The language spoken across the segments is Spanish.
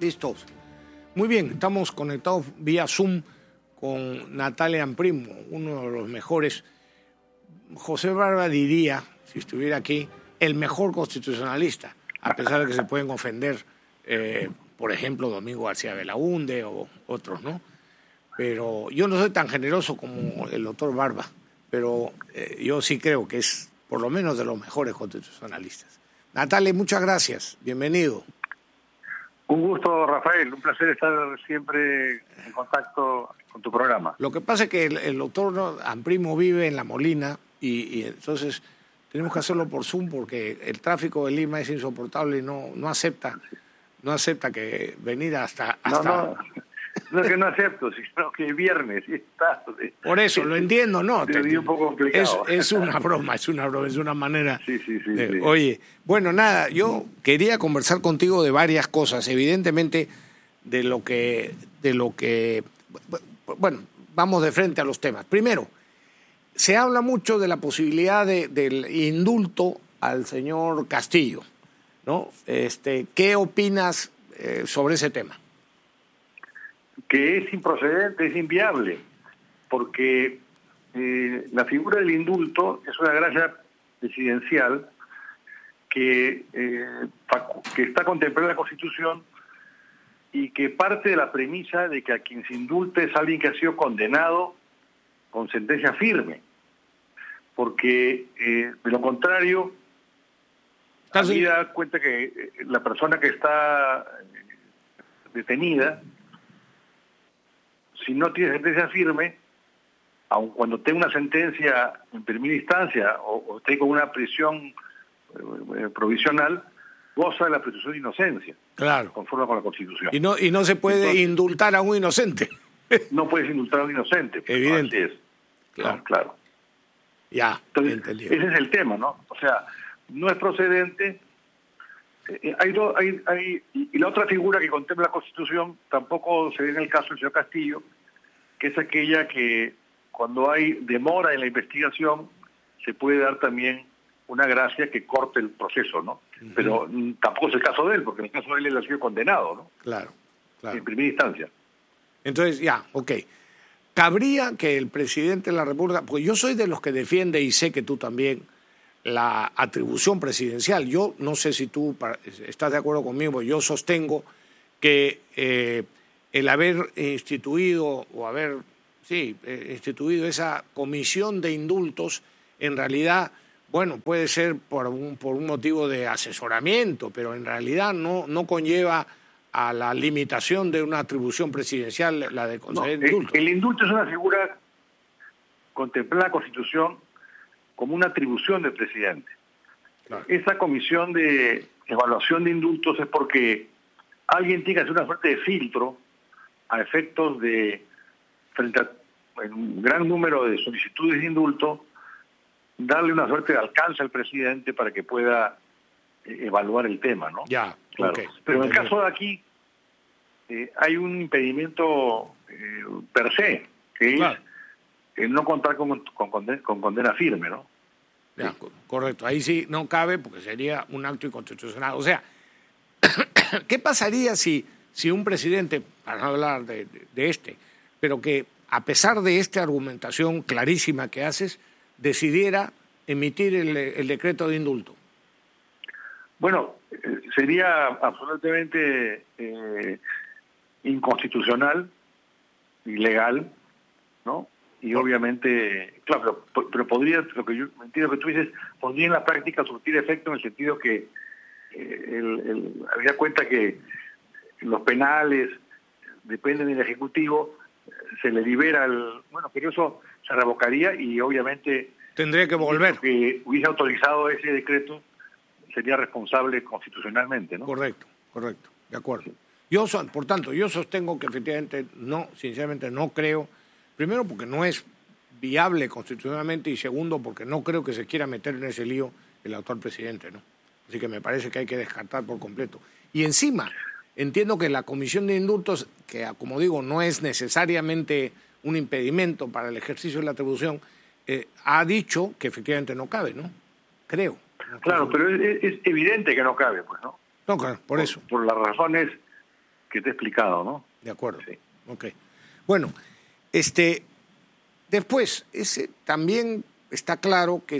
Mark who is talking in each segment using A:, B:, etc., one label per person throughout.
A: Listos. Muy bien, estamos conectados vía Zoom con Natalia Amprimo, uno de los mejores. José Barba diría, si estuviera aquí, el mejor constitucionalista, a pesar de que se pueden ofender, por ejemplo, Domingo García Belaúnde o otros, ¿no? Pero yo no soy tan generoso como el doctor Barba, pero yo sí creo que es por lo menos de los mejores constitucionalistas. Natalia, muchas gracias. Bienvenido.
B: Un gusto, Rafael. Un placer estar siempre en contacto con tu programa.
A: Lo que pasa es que el doctor Amprimo vive en La Molina y entonces tenemos que hacerlo por Zoom porque el tráfico de Lima es insoportable y no acepta que venir hasta...
B: No es que no acepto, sino que el viernes está...
A: Por eso, lo entiendo, ¿no?
B: Un poco complicado.
A: Es una broma, es una manera...
B: Sí.
A: Oye, bueno, nada, yo quería conversar contigo de varias cosas, evidentemente de lo que... Bueno, vamos de frente a los temas. Primero, se habla mucho de la posibilidad del indulto al señor Castillo, ¿no? ¿Qué opinas sobre ese tema?
B: Que es improcedente, es inviable, porque la figura del indulto es una gracia presidencial que está contemplada en la Constitución y que parte de la premisa de que a quien se indulte es alguien que ha sido condenado con sentencia firme, porque de lo contrario, a mí da cuenta que la persona que está detenida, si no tiene sentencia firme, aun cuando tenga una sentencia en primera instancia o esté con una prisión provisional, goza de la presunción de inocencia.
A: Claro.
B: Conforme con la Constitución.
A: Y no se puede indultar a un inocente.
B: No puedes indultar a un inocente.
A: Evidente.
B: Así es.
A: Claro.
B: Claro.
A: Ya,
B: entonces,
A: entendido.
B: Ese es el tema, ¿no? O sea, no es procedente. Y la otra figura que contempla la Constitución tampoco se ve en el caso del señor Castillo, que es aquella que cuando hay demora en la investigación se puede dar también una gracia que corte el proceso, ¿no? Uh-huh. Pero tampoco es el caso de él, porque en el caso de él ha sido condenado, ¿no?
A: Claro.
B: En primera instancia.
A: Entonces, ok. Cabría que el presidente de la República, pues yo soy de los que defiende, y sé que tú también, la atribución presidencial. Yo no sé si tú estás de acuerdo conmigo, yo sostengo que el haber instituido esa comisión de indultos, en realidad, bueno, puede ser por un motivo de asesoramiento, pero en realidad no conlleva a la limitación de una atribución presidencial, la de conceder indultos.
B: El indulto es una figura contemplada en la Constitución como una atribución del presidente. Claro. Esa comisión de evaluación de indultos es porque alguien tiene que hacer una suerte de filtro a efectos de, frente a un gran número de solicitudes de indulto, darle una suerte de alcance al presidente para que pueda evaluar el tema, ¿no?
A: Ya,
B: claro. Okay. Pero en el caso de aquí hay un impedimento per se, que es el no contar con condena firme, ¿no?
A: Ya, correcto. Ahí sí no cabe porque sería un acto inconstitucional. O sea, ¿qué pasaría si un presidente, para no hablar de pero que a pesar de esta argumentación clarísima que haces, decidiera emitir el decreto de indulto?
B: Bueno, sería absolutamente inconstitucional, ilegal, ¿no? Y obviamente, claro, pero podría, lo que yo entiendo que tú dices, podría en la práctica surtir efecto en el sentido que había cuenta que los penales dependen del Ejecutivo, se le libera pero eso se revocaría y obviamente
A: tendría que volver.
B: Que hubiese autorizado ese decreto sería responsable constitucionalmente, ¿no?
A: Correcto, de acuerdo. Por tanto, yo sostengo que efectivamente sinceramente no creo, primero porque no es viable constitucionalmente y segundo porque no creo que se quiera meter en ese lío el actual presidente, ¿no? Así que me parece que hay que descartar por completo. Y encima, entiendo que la comisión de indultos, que como digo no es necesariamente un impedimento para el ejercicio de la atribución, ha dicho que efectivamente no cabe, ¿no? Creo.
B: Claro, pero es evidente que no cabe, pues, ¿no?
A: No, claro, por eso.
B: Por las razones que te he explicado, ¿no?
A: De acuerdo.
B: Sí.
A: Ok. Bueno, después, también está claro que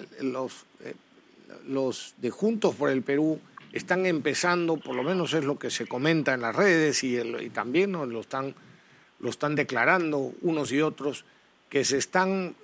A: los de Juntos por el Perú están empezando, por lo menos es lo que se comenta en las redes y también ¿no? lo están declarando unos y otros, que se están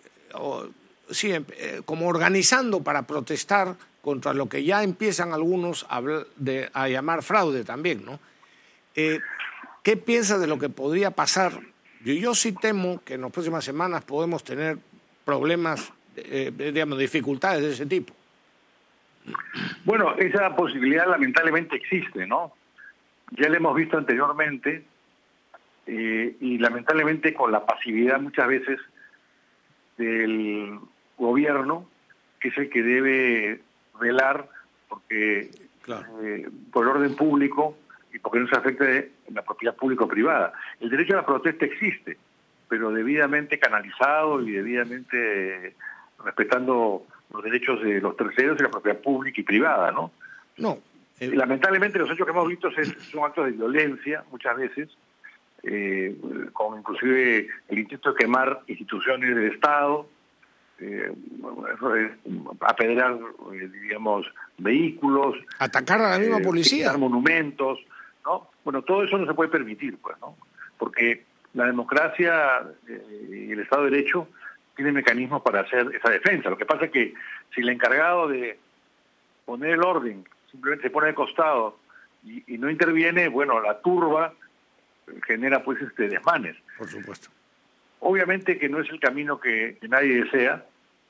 A: como organizando para protestar contra lo que ya empiezan algunos a llamar fraude también, ¿no? ¿Qué piensas de lo que podría pasar? Yo sí temo que en las próximas semanas podemos tener problemas, dificultades de ese tipo.
B: Bueno, esa posibilidad lamentablemente existe, ¿no? Ya la hemos visto anteriormente y lamentablemente con la pasividad muchas veces del gobierno, que es el que debe velar porque
A: Claro.
B: por el orden público y porque no se afecte la propiedad pública o privada. El derecho a la protesta existe, pero debidamente canalizado y debidamente respetando los derechos de los terceros y la propiedad pública y privada, ¿no?
A: No.
B: Lamentablemente los hechos que hemos visto son actos de violencia muchas veces, como inclusive el intento de quemar instituciones del Estado, apedrear, digamos, vehículos,
A: atacar a la misma policía,
B: quitar monumentos, ¿no? Bueno, todo eso no se puede permitir, pues, ¿no? Porque la democracia y el Estado de Derecho tienen mecanismos para hacer esa defensa. Lo que pasa es que si el encargado de poner el orden simplemente se pone de costado y no interviene, bueno, la turba genera pues desmanes.
A: Por supuesto.
B: Obviamente que no es el camino que nadie desea.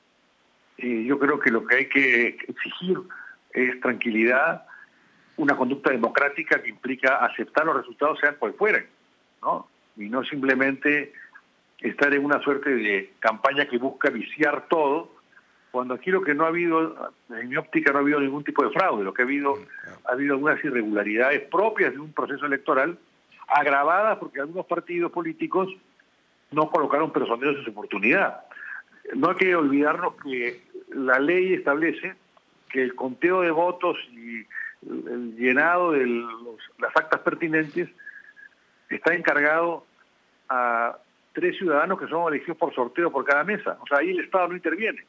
B: Yo creo que lo que hay que exigir es tranquilidad, una conducta democrática que implica aceptar los resultados sean cual fueren, ¿no? Y no simplemente estar en una suerte de campaña que busca viciar todo, cuando aquí lo que no ha habido, en mi óptica, no ha habido ningún tipo de fraude. Lo que ha habido algunas irregularidades propias de un proceso electoral, agravadas porque algunos partidos políticos no colocaron personeros en su oportunidad. No hay que olvidarnos que la ley establece que el conteo de votos y el llenado de las actas pertinentes está encargado a 3 ciudadanos que son elegidos por sorteo por cada mesa. O sea, ahí el Estado no interviene.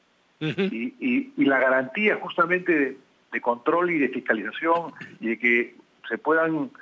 B: Y la garantía justamente de control y de fiscalización y de que se puedan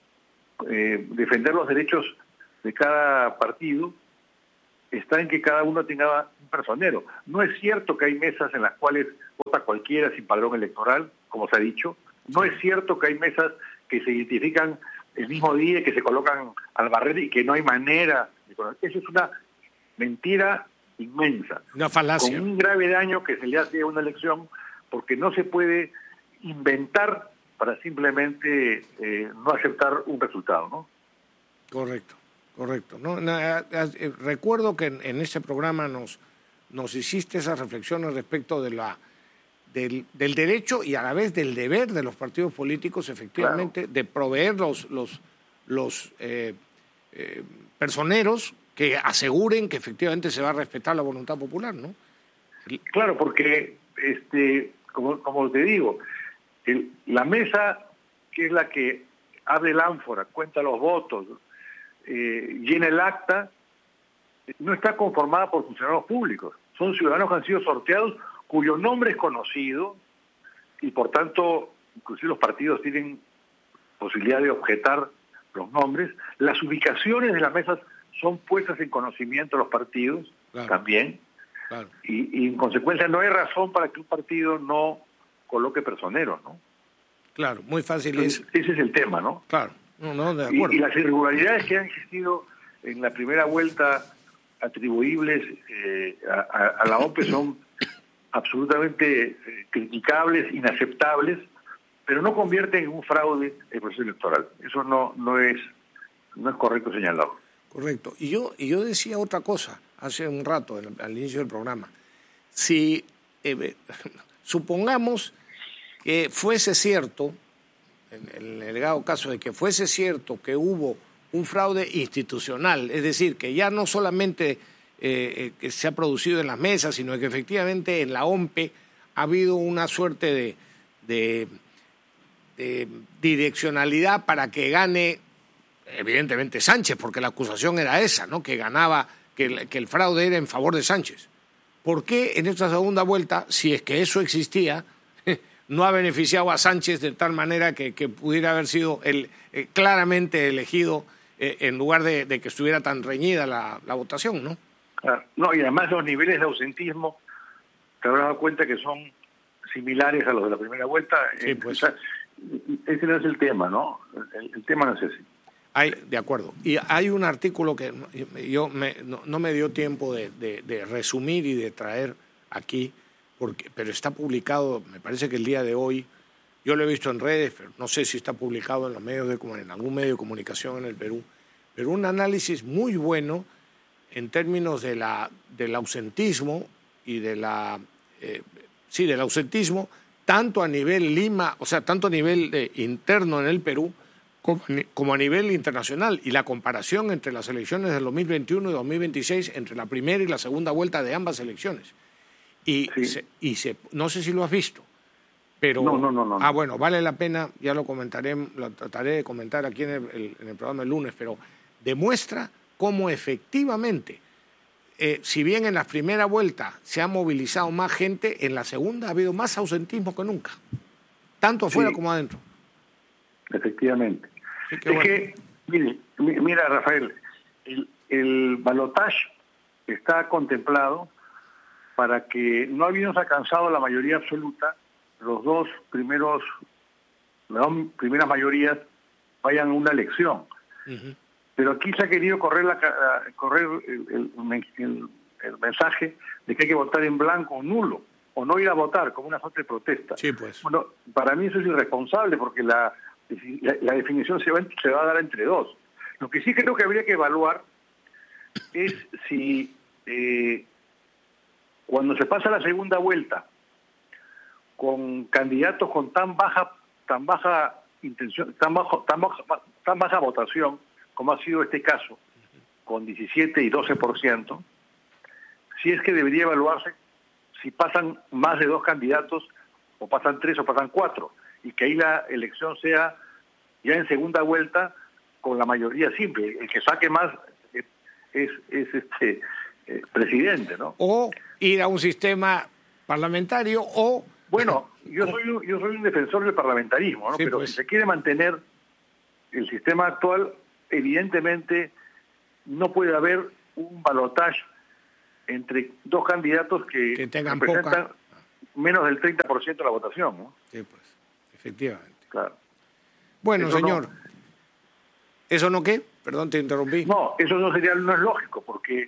B: defender los derechos de cada partido está en que cada uno tenga un personero. No es cierto que hay mesas en las cuales vota cualquiera sin padrón electoral, como se ha dicho. No es cierto que hay mesas que se identifican el mismo día y que se colocan al barrer y que no hay manera de conocer. Eso es una mentira inmensa.
A: Una falacia.
B: Con un grave daño que se le hace a una elección, porque no se puede inventar para simplemente no aceptar un resultado, ¿no?
A: Correcto. No, recuerdo que en ese programa nos hiciste esas reflexiones respecto de del derecho y a la vez del deber de los partidos políticos, efectivamente, claro, de proveer los personeros que aseguren que efectivamente se va a respetar la voluntad popular, ¿no?
B: Claro, porque, como te digo, la mesa, que es la que abre el ánfora, cuenta los votos, llena el acta, no está conformada por funcionarios públicos. Son ciudadanos que han sido sorteados, cuyo nombre es conocido, y por tanto, inclusive los partidos tienen posibilidad de objetar los nombres. Las ubicaciones de las mesas son puestas en conocimiento de los partidos, claro, también, claro. Y en consecuencia no hay razón para que un partido no coloque personeros, ¿no?
A: Claro, muy fácil.
B: Entonces, ese es el tema, ¿no?
A: Claro, no, de acuerdo.
B: Y las irregularidades que han existido en la primera vuelta atribuibles a la OMPE son absolutamente criticables, inaceptables, pero no convierten en un fraude el proceso electoral. Eso no es correcto señalarlo.
A: Correcto. Y yo decía otra cosa hace un rato, al inicio del programa. Si supongamos que fuese cierto, en el dado caso de que fuese cierto que hubo un fraude institucional, es decir, que ya no solamente que se ha producido en las mesas, sino que efectivamente en la OMPE ha habido una suerte de direccionalidad para que gane, evidentemente, Sánchez, porque la acusación era esa, ¿no? Que ganaba, que el fraude era en favor de Sánchez. ¿Por qué en esta segunda vuelta, si es que eso existía, no ha beneficiado a Sánchez de tal manera que pudiera haber sido claramente elegido en lugar de que estuviera tan reñida la votación, ¿no?
B: Claro. No, y además los niveles de ausentismo, te habrás dado cuenta que son similares a los de la primera vuelta.
A: Sí, pues.
B: O sea, ese no es el tema, ¿no? El tema no es ese.
A: De acuerdo. Y hay un artículo que no me dio tiempo de resumir y de traer aquí, pero está publicado, me parece que el día de hoy, yo lo he visto en redes, pero no sé si está publicado en los medios en algún medio de comunicación en el Perú, pero un análisis muy bueno en términos del ausentismo y del ausentismo, tanto a nivel Lima, o sea, tanto a nivel interno en el Perú, como a nivel internacional, y la comparación entre las elecciones del 2021 y 2026, entre la primera y la segunda vuelta de ambas elecciones. No sé si lo has visto, pero... No. Bueno, vale la pena, ya lo trataré de comentar aquí en el programa el lunes, pero demuestra cómo efectivamente, si bien en la primera vuelta se ha movilizado más gente, en la segunda ha habido más ausentismo que nunca, tanto afuera como adentro.
B: Efectivamente. Que, mira, Rafael, el balotaje está contemplado para que, no habiendo alcanzado la mayoría absoluta, las dos primeras mayorías vayan a una elección. Uh-huh. Pero aquí se ha querido correr el mensaje de que hay que votar en blanco o nulo, o no ir a votar como una suerte de protesta.
A: Sí, pues.
B: Bueno, para mí eso es irresponsable, porque la definición se va a dar entre dos. Lo que sí creo que habría que evaluar es si cuando se pasa la segunda vuelta con candidatos con tan baja intención, tan baja votación, como ha sido este caso, con 17 y 12%, si es que debería evaluarse si pasan más de 2 candidatos, o pasan 3 o pasan 4, y que ahí la elección sea ya en segunda vuelta con la mayoría simple. El que saque más es presidente, ¿no?
A: O ir a un sistema parlamentario, o...
B: Bueno, yo soy un defensor del parlamentarismo, ¿no? Sí, pero pues, si se quiere mantener el sistema actual, evidentemente no puede haber un balotaje entre 2 candidatos que representan menos del 30% de la votación, ¿no?
A: Sí, pues, efectivamente.
B: Claro.
A: Bueno, eso señor, ¿eso no qué? Perdón, te interrumpí.
B: No, eso no es lógico, porque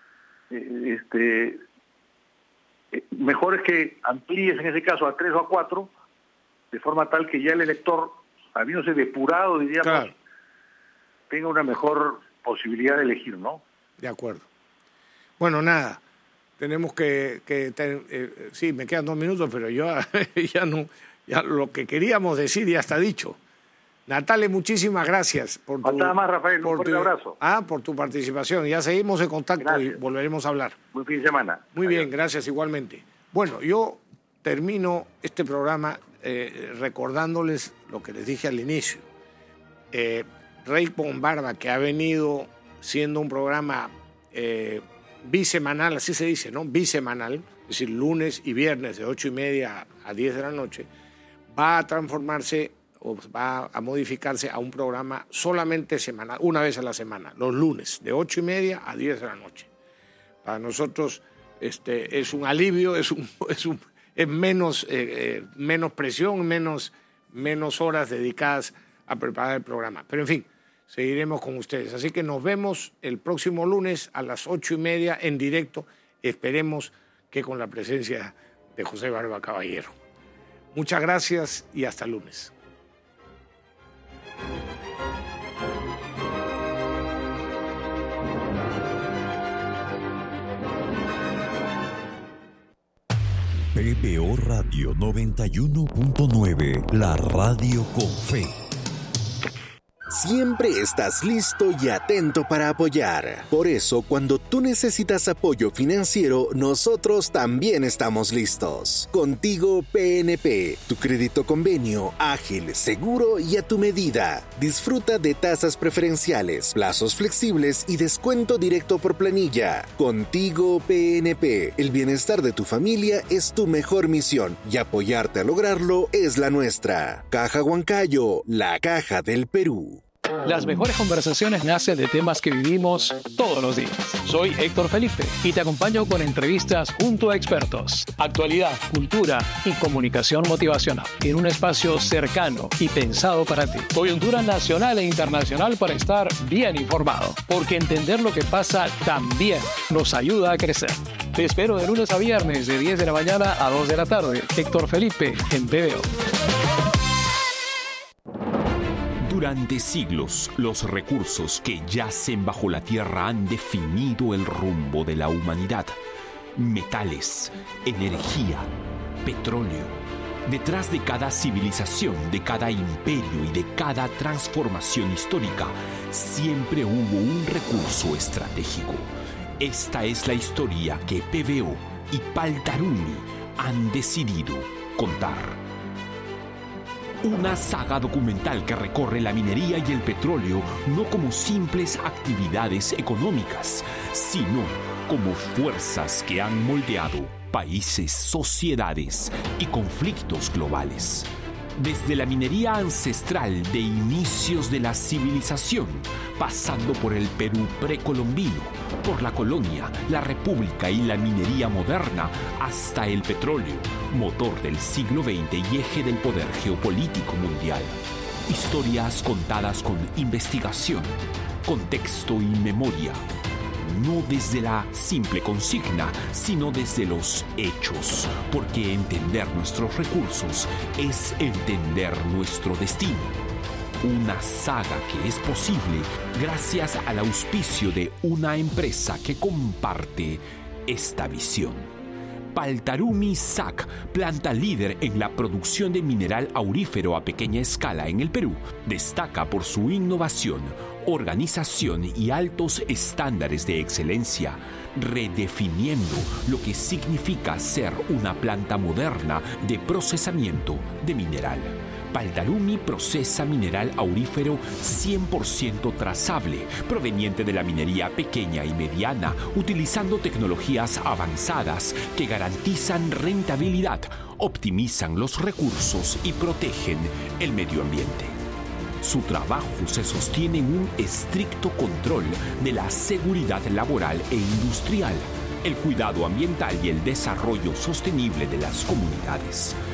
B: mejor es que amplíes en ese caso a 3 o a 4, de forma tal que ya el elector, habiéndose depurado, diríamos, claro, tenga una mejor posibilidad de elegir, ¿no?
A: De acuerdo. Bueno, nada, tenemos sí, me quedan 2 minutos, pero yo ya lo que queríamos decir ya está dicho. Natalia, muchísimas gracias por tu...
B: Nada más, Rafael, un fuerte abrazo.
A: Por tu participación. Ya seguimos en contacto. Gracias. Y volveremos a hablar.
B: Buen fin de semana.
A: Muy bien, gracias igualmente. Bueno, yo termino este programa recordándoles lo que les dije al inicio. Rey con Barba, que ha venido siendo un programa bisemanal, así se dice, ¿no? Bisemanal, es decir, lunes y viernes de 8:30 a 10 de la noche, va a transformarse o va a modificarse a un programa solamente semanal, una vez a la semana, los lunes, de 8:30 a 10 de la noche. Para nosotros es un alivio, es menos presión, menos horas dedicadas a preparar el programa. Pero en fin, seguiremos con ustedes. Así que nos vemos el próximo lunes a las 8:30 en directo. Esperemos que con la presencia de José Barba Caballero. Muchas gracias y hasta el lunes.
C: PBO Radio 91.9, la radio con fe.
D: Siempre estás listo y atento para apoyar. Por eso, cuando tú necesitas apoyo financiero, nosotros también estamos listos. Contigo PNP, tu crédito convenio, ágil, seguro y a tu medida. Disfruta de tasas preferenciales, plazos flexibles y descuento directo por planilla. Contigo PNP, el bienestar de tu familia es tu mejor misión y apoyarte a lograrlo es la nuestra. Caja Huancayo, la caja del Perú.
E: Las mejores conversaciones nacen de temas que vivimos todos los días. Soy Héctor Felipe y te acompaño con entrevistas junto a expertos, actualidad, cultura y comunicación motivacional en un espacio cercano y pensado para ti. Coyuntura nacional e internacional para estar bien informado, porque entender lo que pasa también nos ayuda a crecer. Te espero de lunes a viernes de 10 de la mañana a 2 de la tarde. Héctor Felipe en PBO.
F: Durante siglos, los recursos que yacen bajo la tierra han definido el rumbo de la humanidad. Metales, energía, petróleo. Detrás de cada civilización, de cada imperio y de cada transformación histórica, siempre hubo un recurso estratégico. Esta es la historia que PBO y Paltarumi han decidido contar. Una saga documental que recorre la minería y el petróleo no como simples actividades económicas, sino como fuerzas que han moldeado países, sociedades y conflictos globales. Desde la minería ancestral de inicios de la civilización, pasando por el Perú precolombino, por la colonia, la república y la minería moderna, hasta el petróleo, motor del siglo XX y eje del poder geopolítico mundial. Historias contadas con investigación, contexto y memoria. No desde la simple consigna, sino desde los hechos, porque entender nuestros recursos es entender nuestro destino. Una saga que es posible gracias al auspicio de una empresa que comparte esta visión. Paltarumi SAC, planta líder en la producción de mineral aurífero a pequeña escala en el Perú, destaca por su innovación, organización y altos estándares de excelencia, redefiniendo lo que significa ser una planta moderna de procesamiento de mineral. Paltarumi procesa mineral aurífero 100% trazable, proveniente de la minería pequeña y mediana, utilizando tecnologías avanzadas que garantizan rentabilidad, optimizan los recursos y protegen el medio ambiente. Su trabajo se sostiene en un estricto control de la seguridad laboral e industrial, el cuidado ambiental y el desarrollo sostenible de las comunidades.